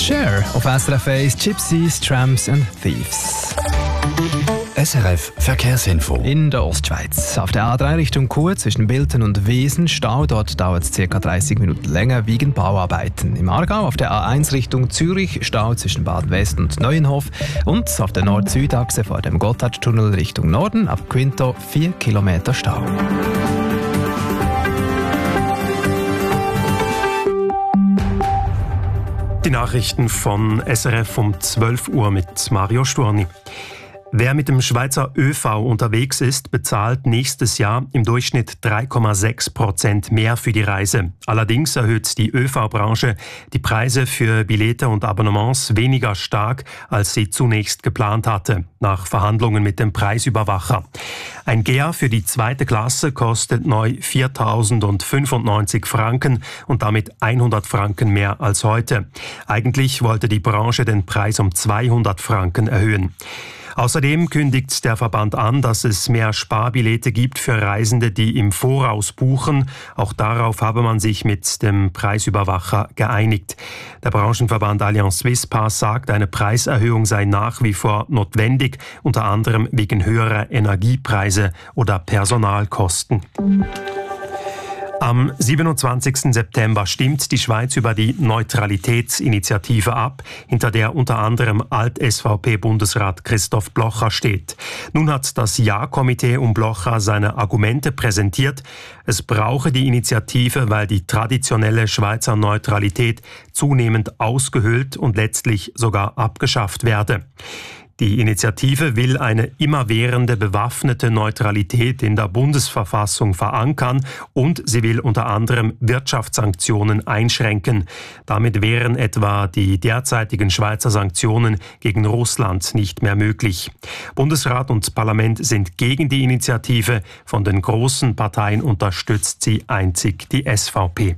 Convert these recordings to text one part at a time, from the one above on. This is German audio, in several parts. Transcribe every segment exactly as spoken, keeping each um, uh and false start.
Cher auf S R F eins, Gypsies, Tramps and Thieves. S R F Verkehrsinfo. In der Ostschweiz. Auf der A drei Richtung Chur zwischen Bilten und Wesen Stau. Dort dauert es ca. dreißig Minuten länger wegen Bauarbeiten. Im Aargau auf der A eins Richtung Zürich Stau zwischen Bad West und Neuenhof. Und auf der Nord-Süd-Achse vor dem Gotthardtunnel Richtung Norden ab Quinto vier Kilometer Stau. Die Nachrichten von S R F um zwölf Uhr mit Mario Sturni. Wer mit dem Schweizer ÖV unterwegs ist, bezahlt nächstes Jahr im Durchschnitt drei Komma sechs Prozent mehr für die Reise. Allerdings erhöht die ÖV-Branche die Preise für Billette und Abonnements weniger stark, als sie zunächst geplant hatte, nach Verhandlungen mit dem Preisüberwacher. Ein G E A für die zweite Klasse kostet neu viertausendfünfundneunzig Franken und damit hundert Franken mehr als heute. Eigentlich wollte die Branche den Preis um zweihundert Franken erhöhen. Außerdem kündigt der Verband an, dass es mehr Sparbillette gibt für Reisende, die im Voraus buchen. Auch darauf habe man sich mit dem Preisüberwacher geeinigt. Der Branchenverband Allianz Swiss Pass sagt, eine Preiserhöhung sei nach wie vor notwendig, unter anderem wegen höherer Energiepreise oder Personalkosten. Am siebenundzwanzigsten September stimmt die Schweiz über die Neutralitätsinitiative ab, hinter der unter anderem Alt-S V P-Bundesrat Christoph Blocher steht. Nun hat das Ja-Komitee um Blocher seine Argumente präsentiert. Es brauche die Initiative, weil die traditionelle Schweizer Neutralität zunehmend ausgehöhlt und letztlich sogar abgeschafft werde. Die Initiative will eine immerwährende bewaffnete Neutralität in der Bundesverfassung verankern und sie will unter anderem Wirtschaftssanktionen einschränken. Damit wären etwa die derzeitigen Schweizer Sanktionen gegen Russland nicht mehr möglich. Bundesrat und Parlament sind gegen die Initiative. Von den großen Parteien unterstützt sie einzig die S V P.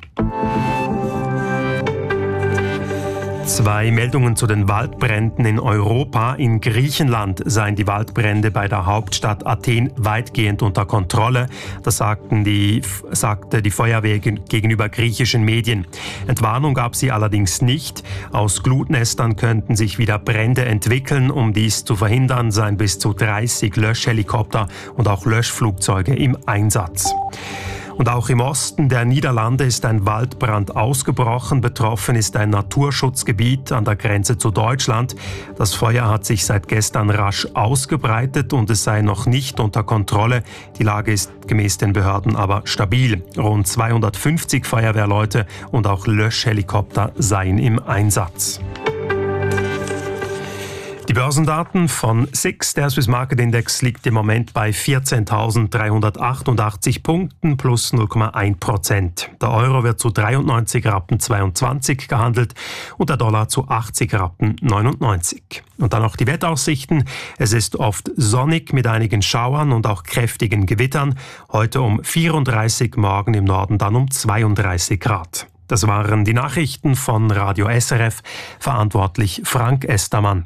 Zwei Meldungen zu den Waldbränden in Europa. In Griechenland seien die Waldbrände bei der Hauptstadt Athen weitgehend unter Kontrolle. Das sagten die, sagte die Feuerwehr gegenüber griechischen Medien. Entwarnung gab sie allerdings nicht. Aus Glutnestern könnten sich wieder Brände entwickeln. Um dies zu verhindern, seien bis zu dreißig Löschhelikopter und auch Löschflugzeuge im Einsatz. Und auch im Osten der Niederlande ist ein Waldbrand ausgebrochen. Betroffen ist ein Naturschutzgebiet an der Grenze zu Deutschland. Das Feuer hat sich seit gestern rasch ausgebreitet und es sei noch nicht unter Kontrolle. Die Lage ist gemäß den Behörden aber stabil. Rund zweihundertfünfzig Feuerwehrleute und auch Löschhelikopter seien im Einsatz. Die Börsendaten von S I X, der Swiss Market Index, liegt im Moment bei vierzehntausenddreihundertachtundachtzig Punkten plus null Komma eins Prozent. Der Euro wird zu dreiundneunzig Rappen zweiundzwanzig gehandelt und der Dollar zu achtzig Rappen neunundneunzig. Und dann noch die Wetteraussichten. Es ist oft sonnig mit einigen Schauern und auch kräftigen Gewittern. Heute um vierunddreißig, morgen im Norden dann um zweiunddreißig Grad. Das waren die Nachrichten von Radio S R F, verantwortlich Frank Estermann.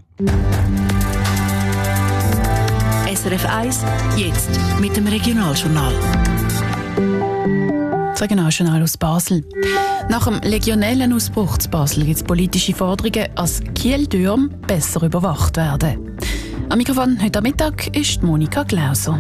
S R F eins, jetzt mit dem Regionaljournal. Das Regionaljournal aus Basel. Nach dem Legionellenausbruch zu Basel gibt es politische Forderungen, dass Kiel-Dürm besser überwacht werden. Am Mikrofon heute Mittag ist Monika Glauser.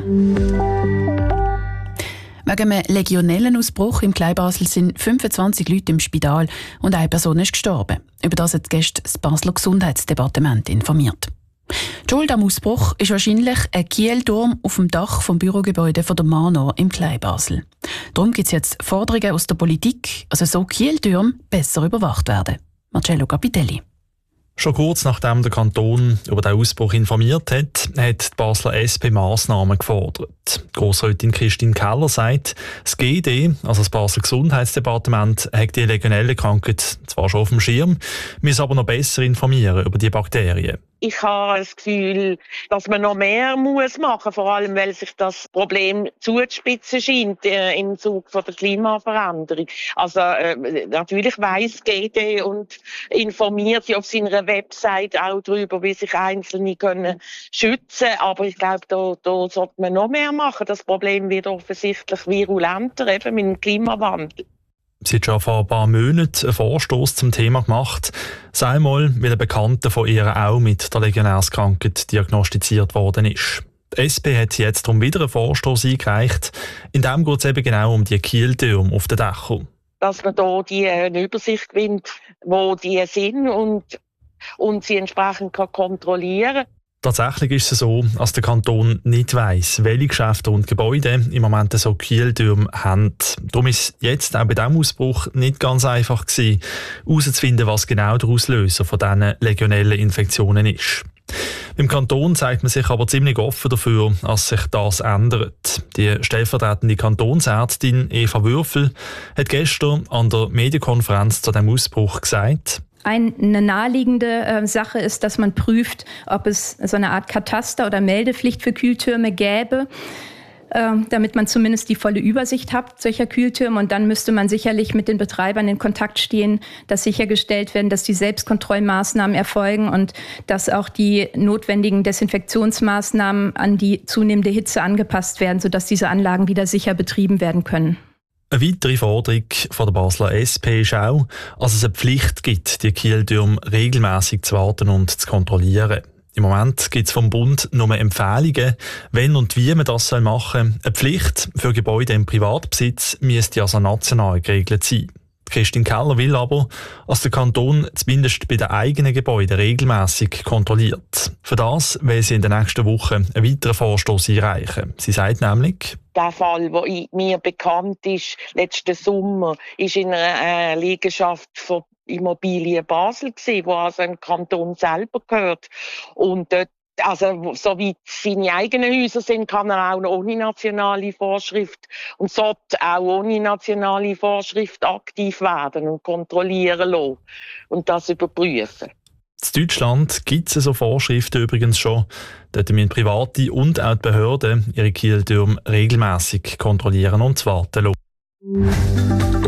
Wegen einem Legionellenausbruch im Kleinbasel sind fünfundzwanzig Leute im Spital und eine Person ist gestorben. Über das hat gestern das Basler Gesundheitsdepartement informiert. Die Schuld am Ausbruch ist wahrscheinlich ein Kielturm auf dem Dach vom Bürogebäude von der Manor im Kleinbasel. Darum gibt es jetzt Forderungen aus der Politik, also so Kieltürme besser überwacht werden. Marcello Capitelli. Schon kurz nachdem der Kanton über den Ausbruch informiert hat, hat die Basler S P Massnahmen gefordert. Die Grossrätin Christine Keller sagt, das G D, also das Basler Gesundheitsdepartement, hat die Legionellenkrankheit zwar schon auf dem Schirm, müssen aber noch besser informieren über die Bakterien. Ich habe das Gefühl, dass man noch mehr muss machen, vor allem weil sich das Problem zuzuspitzen scheint äh, im Zug von der Klimaveränderung. Also äh, natürlich weiss G D und informiert sie auf seiner Website auch darüber, wie sich Einzelne können schützen. Aber ich glaube, da, da sollte man noch mehr machen. Das Problem wird offensichtlich virulenter, eben mit dem Klimawandel. Sie hat schon vor ein paar Monaten einen Vorstoss zum Thema gemacht. Das einmal, weil ein Bekannter von ihr auch mit der Legionärskrankheit diagnostiziert worden ist. Die S P hat jetzt darum wieder einen Vorstoss eingereicht. In dem geht es eben genau um die Kieltürme auf den Dächern. Dass man da die eine Übersicht gewinnt, wo die sind und, und sie entsprechend kann kontrollieren kann. Tatsächlich ist es so, dass der Kanton nicht weiss, welche Geschäfte und Gebäude im Moment so Kieltürme haben. Darum ist es jetzt auch bei diesem Ausbruch nicht ganz einfach gewesen, herauszufinden, was genau der Auslöser von diesen legionellen Infektionen ist. Im Kanton zeigt man sich aber ziemlich offen dafür, dass sich das ändert. Die stellvertretende Kantonsärztin Eva Würfel hat gestern an der Medienkonferenz zu diesem Ausbruch gesagt: Eine naheliegende äh, Sache ist, dass man prüft, ob es so eine Art Kataster oder Meldepflicht für Kühltürme gäbe, äh, damit man zumindest die volle Übersicht hat solcher Kühltürme. Und dann müsste man sicherlich mit den Betreibern in Kontakt stehen, dass sichergestellt werden, dass die Selbstkontrollmaßnahmen erfolgen und dass auch die notwendigen Desinfektionsmaßnahmen an die zunehmende Hitze angepasst werden, sodass diese Anlagen wieder sicher betrieben werden können. Eine weitere Forderung von der Basler S P ist auch, dass es eine Pflicht gibt, die Kieltürme regelmäßig zu warten und zu kontrollieren. Im Moment gibt es vom Bund nur Empfehlungen, wenn und wie man das machen soll. Eine Pflicht für Gebäude im Privatbesitz müsste also national geregelt sein. Christine Keller will aber, dass der Kanton zumindest bei den eigenen Gebäuden regelmäßig kontrolliert. Für das will sie in der nächsten Woche einen weiteren Vorstoss einreichen. Sie sagt nämlich: Der Fall, der mir bekannt ist, letzten Sommer, ist in einer Liegenschaft von Immobilien Basel gewesen, wo also ein Kanton selber gehört. Und dort, also, soweit seine eigenen Häuser sind, kann er auch ohne nationale Vorschrift und sollte auch ohne nationale Vorschrift aktiv werden und kontrollieren lassen und das überprüfen. In Deutschland gibt es so Vorschriften übrigens schon. Dort müssen Private und auch die Behörden ihre Kieltürme regelmäßig kontrollieren und warten lassen.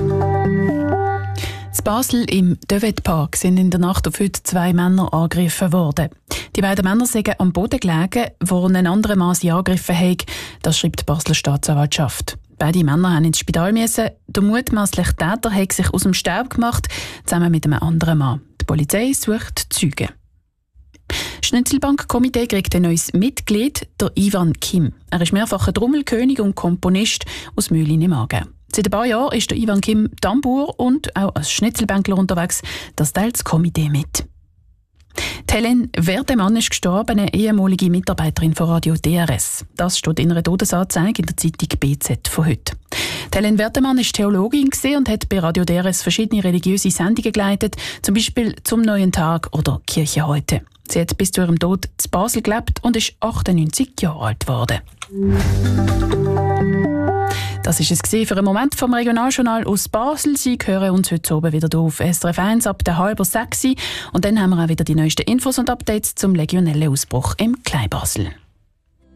In Basel im Dövet-Park sind in der Nacht auf heute zwei Männer angegriffen worden. Die beiden Männer sind am Boden gelegen, wo ein anderer Mann sie angegriffen hat. Das schreibt die Basler Staatsanwaltschaft. Beide Männer mussten ins Spital müssen. Der mutmaßliche Täter hat sich aus dem Staub gemacht, zusammen mit einem anderen Mann. Die Polizei sucht Zeugen. Das Schnitzelbank-Komitee kriegt ein neues Mitglied, der Ivan Kim. Er ist mehrfacher Trommelkönig und Komponist aus Mühlin im Aargau. Seit ein paar Jahren ist der Ivan Kim Tambour und auch als Schnitzelbänkler unterwegs. Das teilt das Komitee mit. Die Helen Werdemann ist gestorben, eine ehemalige Mitarbeiterin von Radio D R S. Das steht in einer Todesanzeige in der Zeitung B Z von heute. Die Helen Werdemann war Theologin und hat bei Radio D R S verschiedene religiöse Sendungen geleitet, zum Beispiel «Zum neuen Tag» oder «Kirche heute». Sie hat bis zu ihrem Tod in Basel gelebt und ist achtundneunzig Jahre alt geworden. Das war es für einen Moment vom Regionaljournal aus Basel. Sie hören uns heute oben wieder auf S R F eins ab der halber sechs. Und dann haben wir auch wieder die neuesten Infos und Updates zum Legionellenausbruch im Kleinbasel.